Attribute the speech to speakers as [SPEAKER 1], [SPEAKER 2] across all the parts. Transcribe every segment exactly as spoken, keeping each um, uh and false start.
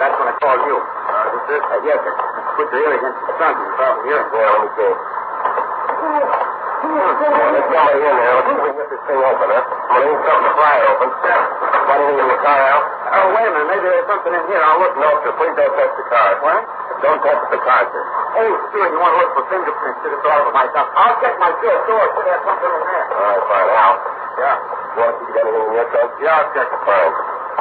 [SPEAKER 1] that's when I called you. Uh, is this? Uh, yes, sir. Put your ear against the trunk and you probably hear it.
[SPEAKER 2] Yeah, let me see. Yeah, there's somebody in there. Let's see if we can get this thing open, huh? I'm going to need something to pry it open. Got anything in the car, Al?
[SPEAKER 1] Oh, wait a minute. Maybe there's something in here. I'll look.
[SPEAKER 2] No, sir. Please don't touch the car.
[SPEAKER 1] What?
[SPEAKER 2] Don't touch the car, sir.
[SPEAKER 1] Hey, Stuart, you want to look for fingerprints to the door of myself? I'll check my sure door. Should have something in there.
[SPEAKER 2] All right, fine. Al?
[SPEAKER 1] Yeah.
[SPEAKER 2] You want to see if you got anything in your trunk?
[SPEAKER 1] Yeah, I'll check it.
[SPEAKER 2] Fine.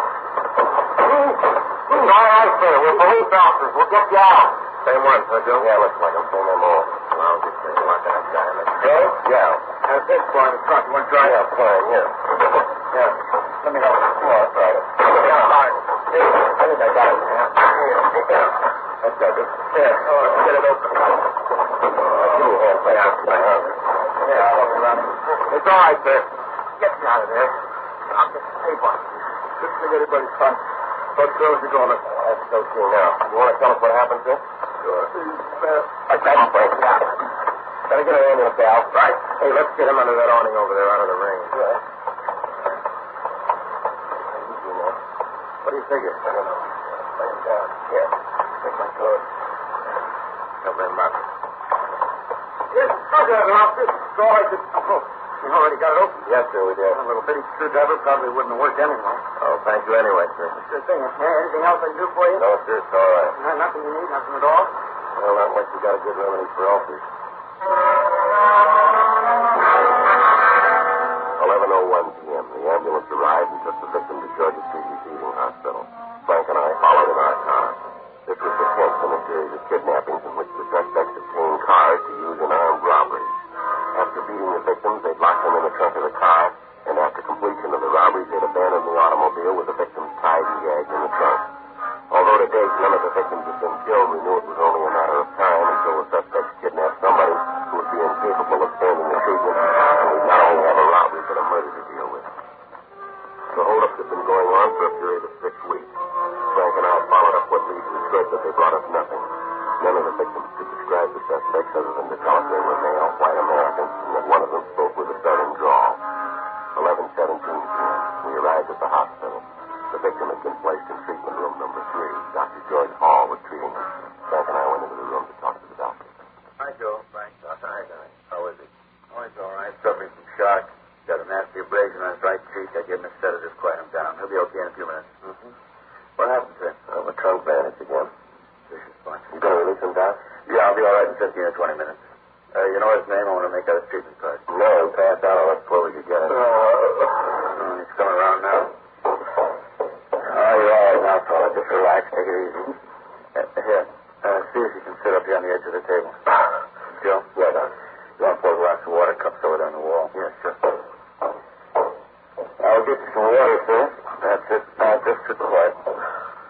[SPEAKER 1] All right, sir. We're police officers. We'll get you out.
[SPEAKER 2] Same one, huh, Joe? Yeah, looks like I'm saying them all. Well, I'll just say, lock that guy in the Joe? Yeah.
[SPEAKER 1] There's this boy in the trunk. You want to try it?
[SPEAKER 2] Yeah, fine, yeah.
[SPEAKER 1] Yeah. Let me know.
[SPEAKER 2] Come on, try it. Yeah, all right. Hey, I think I got it. Yeah. Yeah. That's got it. Yeah. Oh, let's get it open. Give me a hand, play out.
[SPEAKER 1] Yeah, I'll look around. It's all right, sir. Get me out of there. I'll get the tape on. Just think everybody's fun. What girls you going to?
[SPEAKER 2] That's okay now. You want to tell us what happened, sir?
[SPEAKER 1] Sure.
[SPEAKER 2] Uh, I got him, Frank. Yeah. Better get an ambulance, Al.
[SPEAKER 1] Right.
[SPEAKER 2] Hey, let's get him under that awning over there, out of the rain.
[SPEAKER 1] Yeah.
[SPEAKER 2] What do you figure? I don't know. Lay him down. Here. Take my clothes. Cover him up.
[SPEAKER 1] Yes, I'll get it off. This is all I could... Oh, you already got it open?
[SPEAKER 2] Yes, sir, we did.
[SPEAKER 1] A little bitty screwdriver probably wouldn't have worked anyway.
[SPEAKER 2] Oh, thank you anyway, sir.
[SPEAKER 1] Sure thing. Yeah, anything else I can do for you?
[SPEAKER 2] No, sir, it's all right.
[SPEAKER 1] No, nothing you need, nothing at all?
[SPEAKER 2] Well, not unless you got a good remedy for ulcers. eleven oh one p.m. The ambulance arrived and took the victim to Georgia Street Receiving Hospital. Frank and I followed in our car. This was the tenth in a series of kidnappings in which the suspects obtained cars to use in armed robberies. After beating the victims, they'd locked them in the trunk of the car, and after completion of the robberies, they'd abandoned the automobile with the victims tied and gagged in the trunk. Although to date none of the victims had been killed, we knew it was only a matter of time until the suspects kidnapped somebody who would be incapable of standing the treatment, and we'd not only have a robbery but a murder to deal with. The holdups had been going on for a period of six weeks. Frank and I followed up what leads we could, but they brought us nothing. None of the victims could describe the suspects other than to tell us they were male, white Americans, and that one of them spoke with a southern drawl. eleven seventeen p.m. We arrived at the hospital. The victim had been placed in treatment room number three. Doctor George Hall was treating him. Frank and I went into the room to talk to the doctor.
[SPEAKER 1] Hi, Joe. Frank.
[SPEAKER 2] Doctor, hi, guy. How is he?
[SPEAKER 1] Oh, he's all right. Suffering from shock. Got a nasty abrasion on his right cheek. I gave him a sedative to quiet him down. He'll be okay in a few minutes.
[SPEAKER 2] Mm-hmm.
[SPEAKER 1] What happened to him?
[SPEAKER 2] Oh, a trunk bandage again.
[SPEAKER 1] Vicious bunch.
[SPEAKER 2] You going to release him, Doc?
[SPEAKER 1] Yeah, I'll be all right in fifteen or twenty minutes. Uh, you know his name? I want to make out his treatment card.
[SPEAKER 2] No, he passed out on us before we could get him.
[SPEAKER 1] Oh, he's coming around now. Oh, you're all right now, fella. Just relax. Take it easy. Uh, here. Uh, see if you can sit up here on the edge of the table. Joe?
[SPEAKER 2] Yeah, Doc.
[SPEAKER 1] You want to pour a glass of water? Cups over there on the wall.
[SPEAKER 2] Yes, sure.
[SPEAKER 1] I'll get you some water, sir. That's it. Now, just sit quiet.